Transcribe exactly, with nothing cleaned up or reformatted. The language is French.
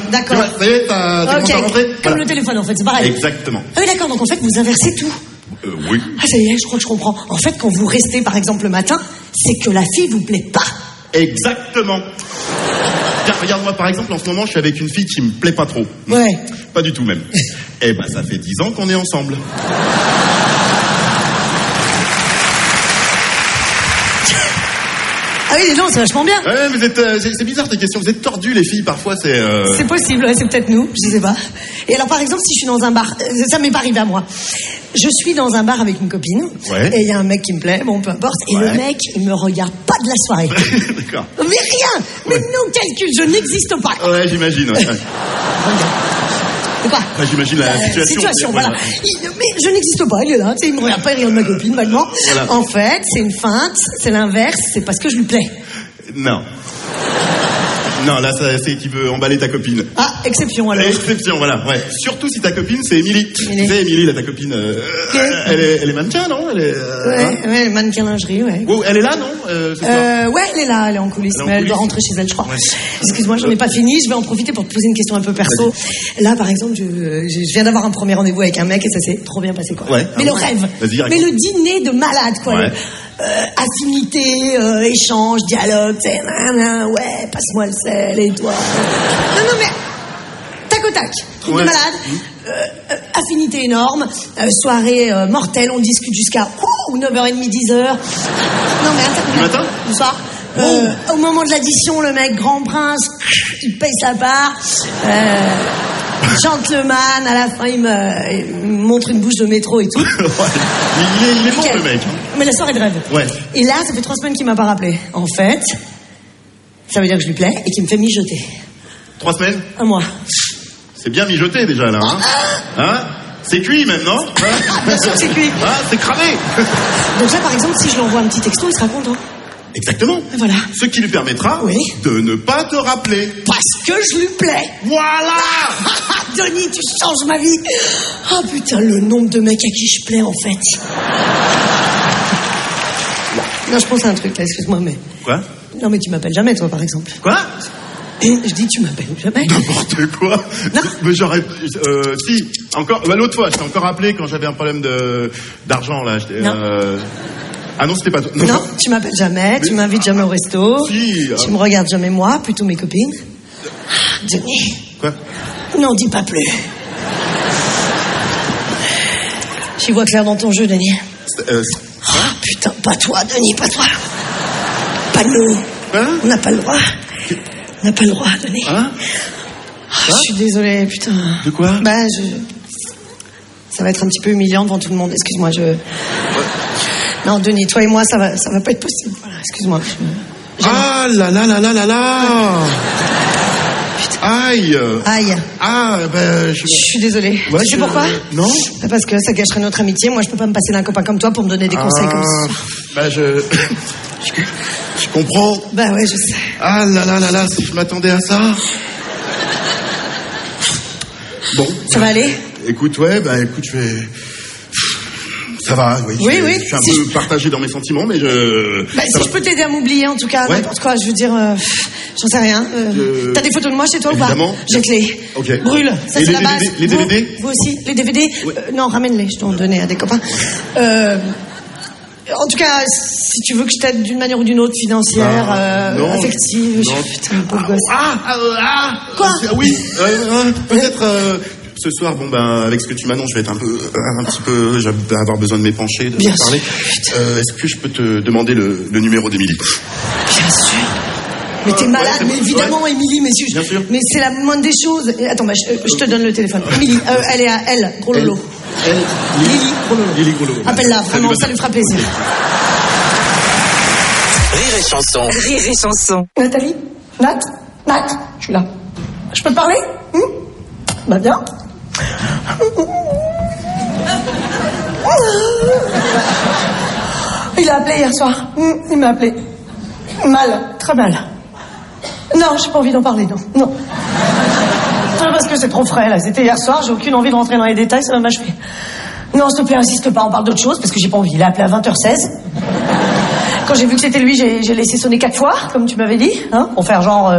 D'accord. Tu vois, ça y est, t'as t'as commencé à rentrer. Comme Voilà. le téléphone, en fait, c'est pareil. Exactement. Ah oui, d'accord, donc en fait, vous inversez tout. Euh, oui. Ah, ça y est, je crois que je comprends. En fait, quand vous restez, par exemple, le matin, c'est que la fille vous plaît pas. Exactement. Tiens, regarde-moi, par exemple, en ce moment, je suis avec une fille qui me plaît pas trop. Ouais. Pas du tout, même. Eh ben, ça fait dix ans qu'on est ensemble. Ah oui, non, c'est vachement bien. Ouais, vous êtes, euh, c'est c'est bizarre tes questions. Vous êtes tordus, les filles, parfois, c'est... Euh... C'est possible, ouais, c'est peut-être nous, je sais pas. Et alors, par exemple, si je suis dans un bar, euh, ça m'est pas arrivé à moi. Je suis dans un bar avec une copine, Ouais. et il y a un mec qui me plaît, bon, peu importe, et Ouais. le mec, il me regarde pas de la soirée. D'accord. Mais rien. Mais Ouais. non, calcul, je n'existe pas. Ouais, j'imagine. Ouais. De quoi Enfin, j'imagine la Euh, situation. situation, Ouais, voilà. ouais. Il- mais je n'existe pas, il est là, tu sais, il me regarde pas, il regarde ma copine, vaguement. Voilà. En fait, c'est une feinte, c'est l'inverse, c'est parce que je lui plais. Non. Non, là, ça, c'est qu'il veut emballer ta copine. Ah, exception alors. Exception, voilà. Ouais. Surtout si ta copine, c'est Émilie. Émilie. Tu sais, Émilie, là, ta copine, euh, Ok. elle, est, elle est mannequin, non? Elle est, euh, Ouais, hein ouais, mannequin lingerie, ouais. Oh, elle est là, non euh, ce soir Euh, ouais, elle est là, elle est en coulisses, Elle est en mais elle doit coulisses. rentrer chez elle, je crois. Ouais. Excuse-moi, j'en ai pas fini, je vais en profiter pour te poser une question un peu perso. Là, par exemple, je, je je viens d'avoir un premier rendez-vous avec un mec et ça s'est trop bien passé, quoi. Ouais. Mais Ah le ouais. rêve. Vas-y, raconte. Mais le dîner de malade, quoi. Ouais. Le, euh, affinité, euh, échange, dialogue, tu sais, nan, nan, ouais, passe-moi le sel et toi. Non, non, mais tac au tac, truc Ouais. de malade. Euh, euh, affinité énorme, euh, soirée euh, mortelle, on discute jusqu'à oh, neuf heures trente, dix heures. Non mais attends. Du matin Du soir. Euh, au moment de l'addition, le mec grand prince, il paye sa part. Euh, gentleman, à la fin, il me, il me montre une bouche de métro et tout. Ouais. Il est, il est bon, Nickel. le mec. Mais la soirée de rêve. Ouais. Et là, ça fait trois semaines qu'il m'a pas rappelé. En fait, ça veut dire que je lui plais et qu'il me fait mijoter. Trois semaines? Un mois. C'est bien mijoté, déjà, là, hein? Hein? C'est cuit, même, non? Hein? Bien sûr que c'est cuit. Ah, c'est cramé. Donc là, par exemple, si je lui envoie un petit texto, il sera content. Exactement. Et voilà. Ce qui lui permettra Oui. de ne pas te rappeler. Parce que je lui plais. Voilà. Denis, tu changes ma vie. Oh putain, le nombre de mecs à qui je plais, en fait. Non, je pense à un truc, là, excuse-moi, mais... Quoi? Non, mais tu m'appelles jamais, toi, par exemple. Quoi? Et je dis, tu m'appelles jamais. N'importe quoi. Non. Mais j'aurais... Euh, si, encore... Bah, l'autre fois, je t'ai encore appelé quand j'avais un problème de d'argent, là. J'étais, Non. euh... Ah non, c'était pas toi. Non, tu m'appelles jamais, tu Mais- m'invites jamais au resto. Si, Tu euh, me regardes jamais moi, plutôt mes copines. Denis, Quoi? n'en dis pas plus. J'y vois clair dans ton jeu, Denis. Euh, Oh, putain, pas toi, Denis, pas toi. Pas nous. Hein? On n'a pas le droit. On n'a pas le droit, Denis. Hein? Ah, je suis désolée, putain. De quoi? Bah, je... Ça va être un petit peu humiliant devant tout le monde, excuse-moi, je... Non, Denis, toi et moi, ça va, ça va pas être possible. Voilà, excuse-moi. Je- Ah là là là là là là. Aïe. Aïe, Ah, ben... Je... je suis désolée. Ouais, tu sais je- pourquoi? Non. Bah, parce que ça gâcherait notre amitié. Moi, je peux pas me passer d'un copain comme toi pour me donner des conseils comme Ah, ça. bah je... je... Je comprends. Bah ouais, je sais. Ah là là là là, si je m'attendais à ça. Bon. Ça va aller? Écoute, ouais, bah écoute, je vais... Ça va, oui. Oui, je, oui, Je suis un si peu je- partagé dans mes sentiments, mais je... Bah, ça si va. je peux t'aider à m'oublier, en tout cas, Ouais. n'importe quoi, je veux dire, euh, j'en sais rien. Euh, Euh, T'as des photos de moi chez toi évidemment. ou pas? Jette-les. Ok. Brûle, ça Et c'est les la base. D V D, les vous, D V D? vous aussi, les D V D? Ouais. Euh, non, ramène-les, je t'en donnais à des copains. Euh, en tout cas, si tu veux que je t'aide d'une manière ou d'une autre, financière, Ah, euh, non. affective, Non. je- putain, pauvre gosse. Ah, ah, euh, ah Quoi? euh, Oui, euh, euh, peut-être... euh, ce soir, bon ben, avec ce que tu m'annonces, je vais être un peu, un petit peu, je vais avoir besoin de m'épancher, de Bien te parler. sûr. Euh, Est-ce que je peux te demander le, le numéro d'Émilie? Bien sûr. Mais t'es Ouais, malade, c'est mais bon. évidemment, Ouais. Émilie, mais, je- Bien sûr. mais c'est la moindre des choses. Et attends, bah, je, je te donne le téléphone. Émilie, euh, elle est à elle, gros lolo. Elle, Lily, gros lolo. Lily Grollo. Appelle-la, Salut, vraiment, madame. ça lui fera plaisir. Rire et chanson. Rire et chanson. Nathalie? Nat? Nat? Je suis là. Je peux te parler? Hum? Bah bien. Il a appelé hier soir. Hum, Il m'a appelé. Mal, très mal. Non, j'ai pas envie d'en parler, non. Non. Non, parce que c'est trop frais, là. C'était hier soir, j'ai aucune envie de rentrer dans les détails, ça va m'achever. Non, s'il te plaît, insiste pas, on parle d'autre chose, parce que j'ai pas envie. Il a appelé à vingt heures seize. Quand j'ai vu que c'était lui, j'ai j'ai laissé sonner quatre fois, comme tu m'avais dit, hein, pour faire genre... euh,